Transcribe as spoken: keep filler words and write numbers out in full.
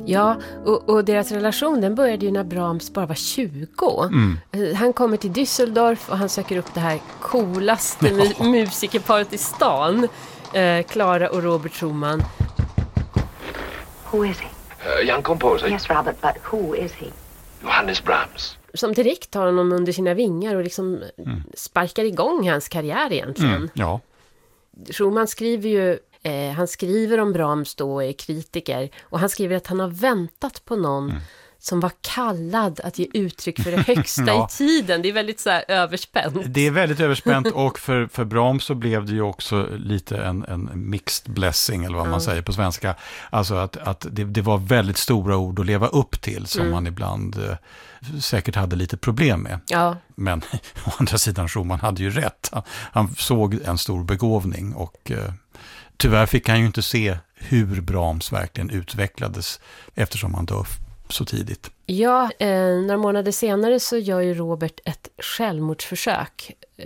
Ja, och, och deras relation den började ju när Brahms bara var tjugo. Mm. Han kommer till Düsseldorf och han söker upp det här coolaste ja. mu- musikerparet i stan. Clara uh, och Robert Schumann. Who is he? Uh, young composer. Yes, Robert, but who is he? Johannes Brahms. Som direkt tar honom under sina vingar och liksom mm. sparkar igång hans karriär egentligen. Mm, ja. Schumann skriver ju, eh, han skriver om Brahms då och är kritiker. Och han skriver att han har väntat på någon mm. som var kallad att ge uttryck för det högsta ja. i tiden. Det är väldigt så här överspänt. Det är väldigt överspänt och för, för Brahms så blev det ju också lite en, en mixed blessing eller vad mm. man säger på svenska. Alltså att, att det, det var väldigt stora ord att leva upp till som mm. man ibland eh, säkert hade lite problem med. Ja. Men å andra sidan Schumann hade ju rätt. Han, han såg en stor begåvning och eh, tyvärr fick han ju inte se hur Brahms verkligen utvecklades eftersom han dör så tidigt. Ja, eh, några månader senare så gör ju Robert ett självmordsförsök.